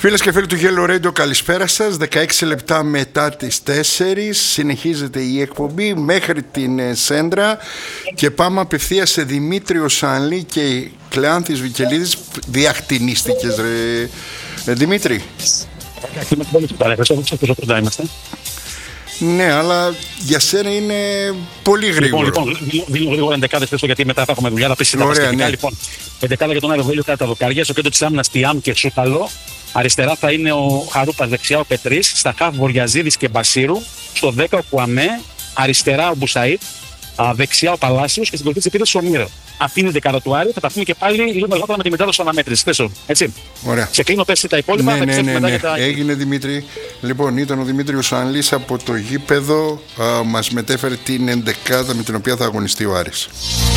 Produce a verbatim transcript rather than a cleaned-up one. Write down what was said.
Φίλες και φίλοι του Yellow Radio, καλησπέρα σας. δεκαέξι λεπτά μετά τις τέσσερις συνεχίζεται η εκπομπή μέχρι την Σέντρα και πάμε απευθείας σε Δημήτριο Σανλή και Κλεάνθης Βικελίδης. Διαχτηνίστηκες ρε, ρε Δημήτρη? Ναι, αλλά για σένα είναι πολύ γρήγορο. Λοιπόν, λοιπόν δίνω γρήγορα εντεκάδες πέσω, γιατί μετά θα έχουμε δουλειά, θα πέσει τα βασιλικά. Λοιπόν, εντεκάδα για τον Άριο Βέλιο κατά τα δοκάρια, στο κέντρο της άμυνας Τιάμ και Σούταλο. Αριστερά θα είναι ο Χαρούπας, δεξιά ο Πετρής, στα χαφ Βοριαζίδης και Μπασίρου, στο δέκα ο Κουαμέ, αριστερά ο Μπουσαΐτ, δεξιά ο Παλάσιος και στην κορυφή της επίθεσης ο Μύρο. Αυτή είναι η δεκάδα του Άρη, θα τα πούμε και πάλι λίγο αργότερα με τη μετάδοση αναμέτρησης. Πέσω, έτσι. Ωραία. Σε κλείνω, πέσει τα υπόλοιπα. Ναι, θα ναι, ναι, ναι. Τα... Έγινε Δημήτρη. Λοιπόν, ήταν ο Δημήτριος Σανλής από το γήπεδο, α, μας μετέφερε την ενδεκάδα με την οποία θα αγωνιστεί ο Άρης.